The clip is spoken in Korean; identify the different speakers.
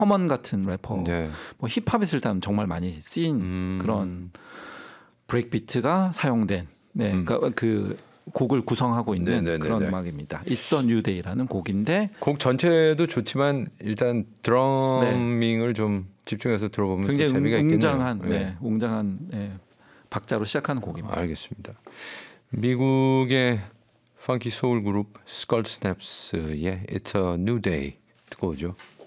Speaker 1: 커먼 같은 래퍼,
Speaker 2: 네.
Speaker 1: 뭐 힙합에서 일단 정말 많이 쓰인 그런 브레이크 비트가 사용된, 네, 그러니까 그 곡을 구성하고 있는
Speaker 2: 네네네네.
Speaker 1: 그런 음악입니다. It's a New Day라는 곡인데
Speaker 2: 곡 전체도 좋지만 일단 드러밍을 좀 집중해서 들어보면 또
Speaker 1: 굉장히
Speaker 2: 재미가 있겠네요.
Speaker 1: 웅장한,
Speaker 2: 예.
Speaker 1: 네, 웅장한 박자로 시작하는 곡입니다.
Speaker 2: 알겠습니다. 미국의 펑키 소울 그룹 스컬 스냅스의 It's a New Day 듣고 오죠.